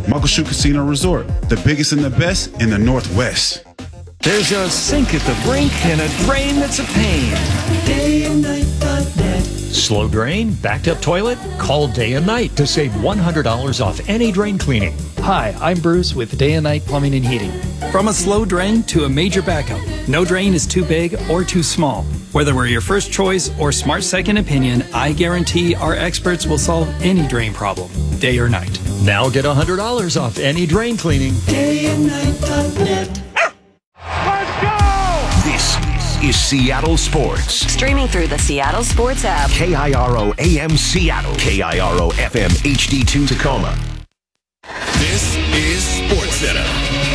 Muckleshoot Casino Resort, the biggest and the best in the Northwest. There's a sink at the brink and a drain that's a pain. DayandNight.net. Slow drain? Backed up toilet? Call Day and Night to save $100 off any drain cleaning. Hi, I'm Bruce with Day and Night Plumbing and Heating. From a slow drain to a major backup, no drain is too big or too small. Whether we're your first choice or smart second opinion, I guarantee our experts will solve any drain problem, day or night. Now get $100 off any drain cleaning. DayandNight.net. This is Seattle Sports. Streaming through the Seattle Sports app. KIRO AM Seattle. KIRO FM HD2 Tacoma. This is SportsCenter.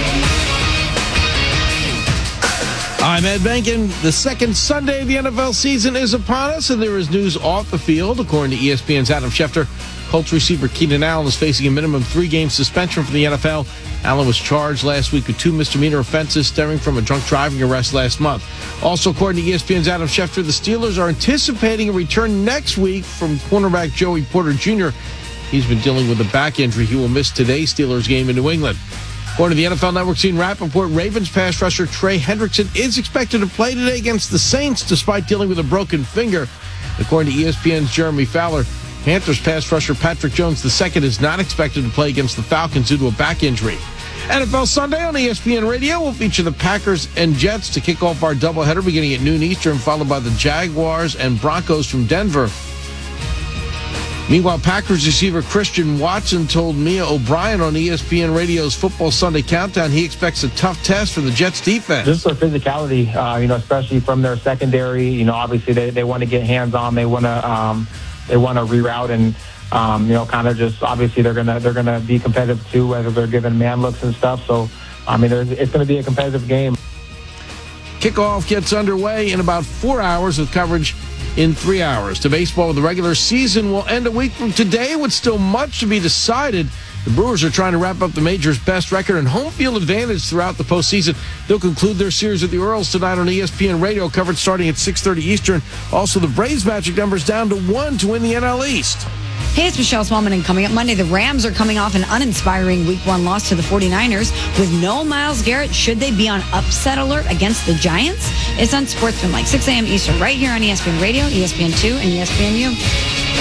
I'm Ed Benkin. The second Sunday of the NFL season is upon us, and there is news off the field. According to ESPN's Adam Schefter, Colts receiver Keenan Allen is facing a minimum 3-game suspension from the NFL. Allen was charged last week with 2 misdemeanor offenses stemming from a drunk driving arrest last month. Also, according to ESPN's Adam Schefter, the Steelers are anticipating a return next week from cornerback Joey Porter Jr. He's been dealing with a back injury. He will miss today's Steelers game in New England. According to the NFL Network's Ian Rappaport, Ravens pass rusher Trey Hendrickson is expected to play today against the Saints despite dealing with a broken finger. According to ESPN's Jeremy Fowler, Panthers pass rusher Patrick Jones II is not expected to play against the Falcons due to a back injury. NFL Sunday on ESPN Radio will feature the Packers and Jets to kick off our doubleheader beginning at noon Eastern, followed by the Jaguars and Broncos from Denver. Meanwhile, Packers receiver Christian Watson told Mia O'Brien on ESPN Radio's Football Sunday Countdown he expects a tough test for the Jets defense. Just their physicality, especially from their secondary. Obviously they want to get hands on. They want to reroute and kind of just obviously they're gonna be competitive too, whether they're giving man looks and stuff. So it's going to be a competitive game. Kickoff gets underway in about 4 hours with coverage in 3 hours. To baseball, the regular season will end a week from today with still much to be decided. The Brewers are trying to wrap up the major's best record and home field advantage throughout the postseason. They'll conclude their series with the Orioles tonight on ESPN Radio, coverage starting at 6:30 Eastern. Also, the Braves' magic numbers down to 1 to win the NL East. Hey, it's Michelle Smallman, and coming up Monday, the Rams are coming off an uninspiring Week 1 loss to the 49ers. With no Myles Garrett, should they be on upset alert against the Giants? It's on Sportsman, like 6 a.m. Eastern, right here on ESPN Radio, ESPN2, and ESPNU.